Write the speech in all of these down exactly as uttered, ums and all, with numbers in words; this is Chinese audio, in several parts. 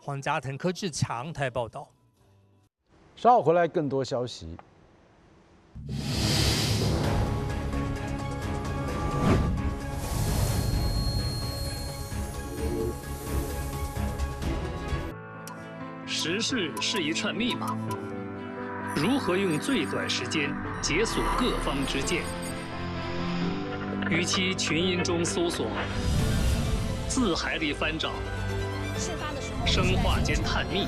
黄家腾、柯志强台报道。 稍后回来更多消息。 时事是一串密码，如何用最短时间解锁各方之见？与其群音中搜索，字海里翻找，生化间探秘，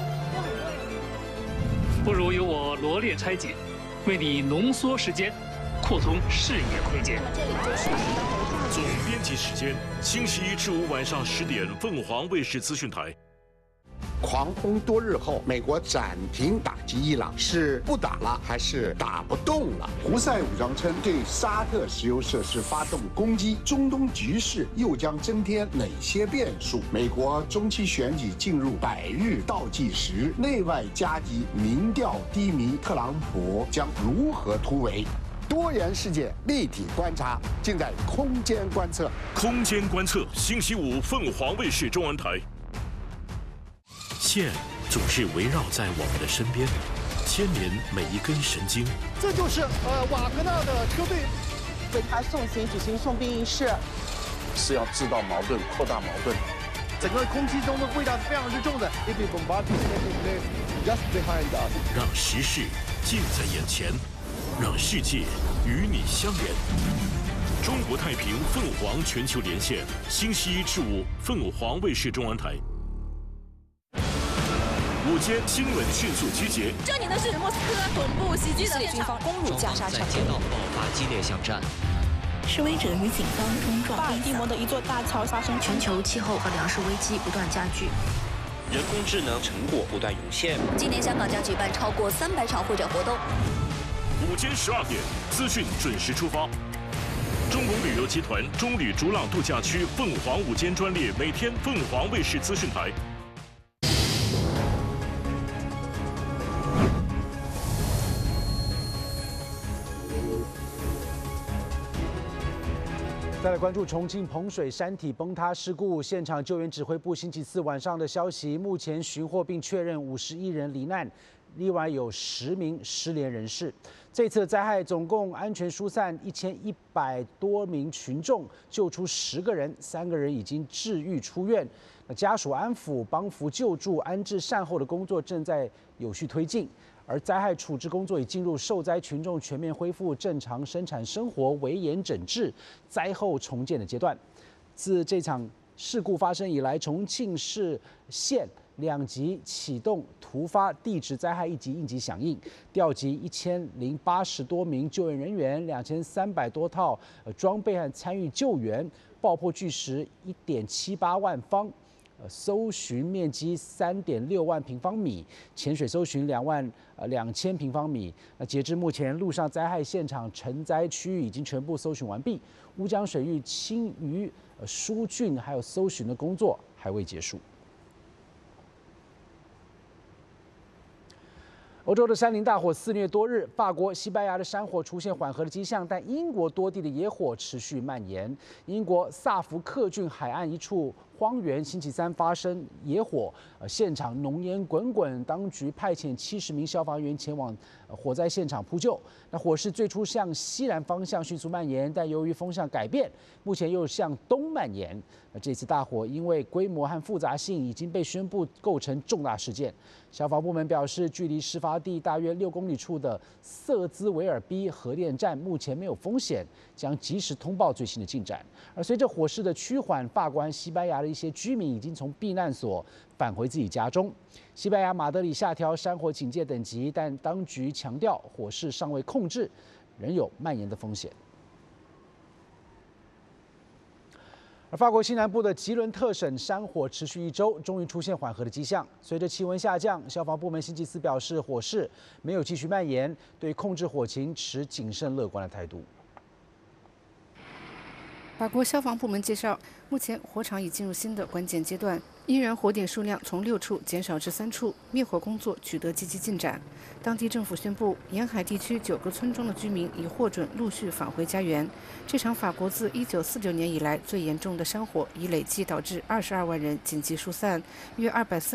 不如由我罗列拆解，为你浓缩时间，扩通视野空间。 总编辑时间，星期一至五晚上十点，凤凰卫视资讯台。 狂轰多日后，美国暂停打击伊朗，是不打了还是打不动了？胡塞武装称对沙特石油设施发动攻击，中东局势又将增添哪些变数？美国中期选举进入百日倒计时，内外夹击，民调低迷，特朗普将如何突围？多元世界立体观察，尽在空间观测。 空间观测，星期五凤凰卫视中文台。线总是围绕在我们的身边，牵连每一根神经。 这就是呃瓦格纳的车队为他送行举行送殡仪式， 是要制造矛盾，扩大矛盾。 整个空气中的味道是非常之重的。 让时事近在眼前，让世界与你相连。中国太平凤凰全球连线，星期一至五凤凰卫视中文台。午间新闻迅速集结。 这里呢是莫斯科总部袭击的军方攻入加沙城， 在街道爆发激烈巷战。 示威者与警方冲撞。 巴尔的摩的一座大桥发生。 全球气候和粮食危机不断加剧， 人工智能成果不断涌现。 今年香港将举办超过三百场会展活动。 午间十二点，资讯准时出发。中国旅游集团中旅逐浪度假区凤凰午间专列，每天凤凰卫视资讯台。 再来关注重庆彭水山体崩塌事故，现场救援指挥部星期四晚上的消息，目前寻获并确认五十一人罹难，另外有十名失联人士。这次灾害总共安全疏散一千一百多名群众，救出十个人，三个人已经治愈出院。那家属安抚、帮扶救助、安置善后的工作正在有序推进。而灾害处置工作已进入受灾群众全面恢复正常生产生活、围严整治、灾后重建的阶段。自这场事故发生以来，重庆市县两级启动突发地质灾害一级应急响应，调集一千零八十多名救援人员、两千三百多套装备和参与救援，爆破巨石一点七八万方。呃，搜寻面积三点六万平方米，潜水搜寻两万呃两千平方米。那截至目前，陆上灾害现场沉灾区域已经全部搜寻完毕，乌江水域清淤、呃疏浚还有搜寻的工作还未结束。欧洲的山林大火肆虐多日，法国、西班牙的山火出现缓和的迹象，但英国多地的野火持续蔓延。英国萨福克郡海岸一处荒原星期三发生野火，呃，现场浓烟滚滚，当局派遣七十名消防员前往、呃、火灾现场扑救。那火势最初向西南方向迅速蔓延，但由于风向改变，目前又向东蔓延。那这次大火因为规模和复杂性，已经被宣布构成重大事件。消防部门表示，距离事发地大约六公里处的瑟兹维尔 B 核电站目前没有风险，将及时通报最新的进展。而随着火势的趋缓，法国、西班牙的一些居民已经从避难所返回自己家中。西班牙马德里下调山火警戒等级，但当局强调火势尚未控制，仍有蔓延的风险。而法国西南部的吉伦特省山火持续一周，终于出现缓和的迹象。随着气温下降，消防部门星期四表示，火势没有继续蔓延，对控制火情持谨慎乐观的态度。 法国消防部门介绍，目前火场已进入新的关键阶段，依然火点数量从六处减少至三处，灭火工作取得积极进展。当地政府宣布，沿海地区九个村庄的居民已获准陆续返回家园。这场法国自一九四九年以来最严重的山火，已累计导致二十二万人紧急疏散，约二百四。